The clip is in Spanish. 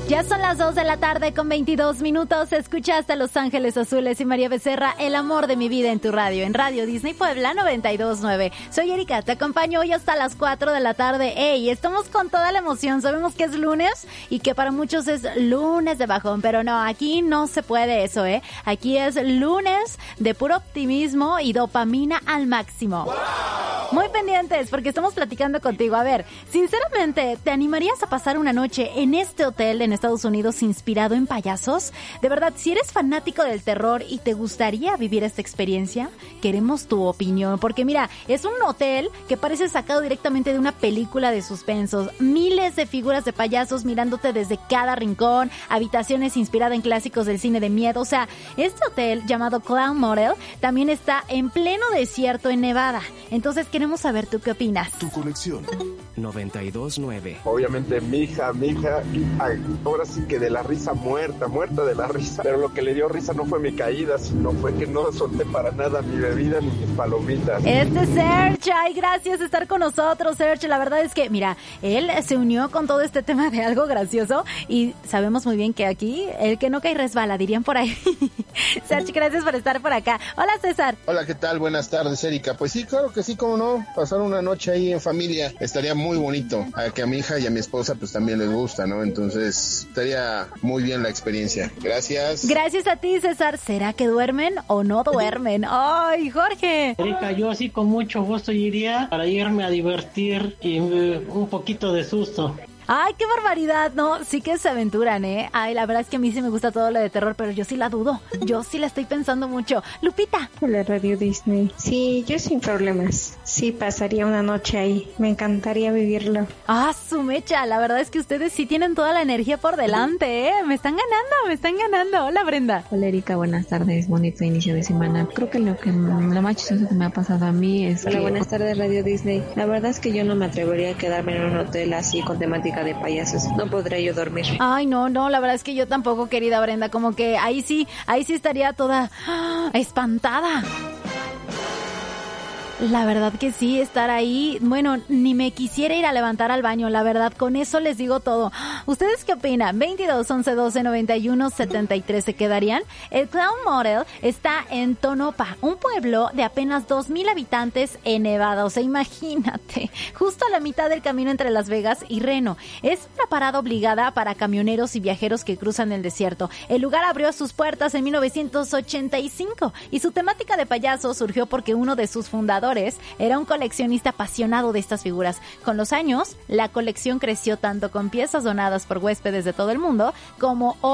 Ya son las 2 de la tarde con 22 minutos. Escuchaste a Los Ángeles Azules y María Becerra, El amor de mi vida en tu radio, en Radio Disney Puebla 92.9. Soy Erika, te acompaño hoy hasta las 4 de la tarde. Ey, estamos con toda la emoción. Sabemos que es lunes y que para muchos es lunes de bajón, pero no, aquí no se puede eso, ¿eh? Aquí es lunes de puro optimismo y dopamina al máximo. ¡Wow! Muy pendientes porque estamos platicando contigo. A ver, sinceramente, ¿te animarías a pasar una noche en este hotel en Estados Unidos inspirado en payasos? De verdad, si eres fanático del terror y te gustaría vivir esta experiencia, queremos tu opinión, porque mira, es un hotel que parece sacado directamente de una película de suspensos, miles de figuras de payasos mirándote desde cada rincón, habitaciones inspiradas en clásicos del cine de miedo. O sea, este hotel llamado Clown Motel también está en pleno desierto en Nevada. Entonces queremos saber tú qué opinas. Tu conexión 92.9. Obviamente mi hija, ay, ahora sí que de la risa muerta de la risa, pero lo que le dio risa no fue mi caída, sino fue que no solté para nada mi bebida ni mis palomitas. Este es Serge, ay, gracias por estar con nosotros, Serge. La verdad es que, mira, él se unió con todo este tema de algo gracioso y sabemos muy bien que aquí el que no cae resbala, dirían por ahí. Serge, gracias por estar por acá. Hola, César. Hola, ¿qué tal? Buenas tardes, Erika. Pues sí, claro que sí, cómo no, pasar una noche ahí en familia estaría muy bonito, a que a mi hija y a mi esposa pues también les gusta, ¿no? Entonces estaría muy bien la experiencia. Gracias. Gracias a ti, César. ¿Será que duermen o no duermen? ¡Ay, Jorge! Erika, yo sí con mucho gusto iría para irme a divertir y un poquito de susto. ¡Ay, qué barbaridad! No, sí que se aventuran, ¿eh? Ay, la verdad es que a mí sí me gusta todo lo de terror, pero yo sí la dudo. Yo sí la estoy pensando mucho. Lupita. Hola, Radio Disney. Sí, yo sin problemas. Sí, pasaría una noche ahí. Me encantaría vivirlo. ¡Ah, su mecha! La verdad es que ustedes sí tienen toda la energía por delante, ¿eh? Me están ganando. Hola, Brenda. Hola, Erika. Buenas tardes. Bonito inicio de semana. Creo que lo más chistoso que me ha pasado a mí es Hola, buenas tardes, Radio Disney. La verdad es que yo no me atrevería a quedarme en un hotel así con temática de payasos. No podré yo dormir. Ay, no, la verdad es que yo tampoco, querida Brenda, como que ahí sí estaría toda espantada. La verdad que sí, estar ahí, bueno, ni me quisiera ir a levantar al baño, la verdad, con eso les digo todo. ¿Ustedes qué opinan? 22 11 12 91 73, ¿se quedarían? El Clown Motel está en Tonopah, un pueblo de apenas 2,000 habitantes en Nevada, o sea, imagínate, justo a la mitad del camino entre Las Vegas y Reno. Es una parada obligada para camioneros y viajeros que cruzan el desierto. El lugar abrió sus puertas en 1985 y su temática de payaso surgió porque uno de sus fundadores era un coleccionista apasionado de estas figuras. Con los años, la colección creció tanto con piezas donadas por huéspedes de todo el mundo como